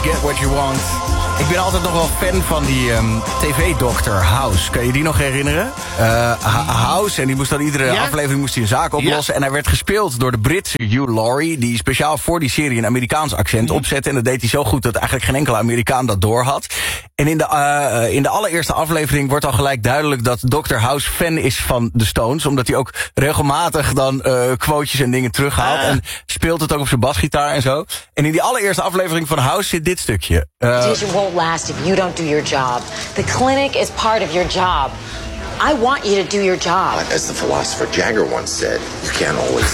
Get What You Want. Ik ben altijd nog wel fan van die tv-dokter House. Kan je die nog herinneren? House, en die moest dan iedere aflevering moest hij een zaak oplossen. En hij werd gespeeld door de Britse Hugh Laurie, die speciaal voor die serie een Amerikaans accent opzette. En dat deed hij zo goed dat eigenlijk geen enkele Amerikaan dat doorhad. En in de allereerste aflevering wordt al gelijk duidelijk dat Dr. House fan is van de Stones. Omdat hij ook regelmatig dan quotejes en dingen terughaalt. En speelt het ook op zijn basgitaar en zo. En in die allereerste aflevering van House zit dit stukje. It won't last if you don't do your job. The clinic is part of your job. I want you to do your job. As the philosopher Jagger once said, you can't always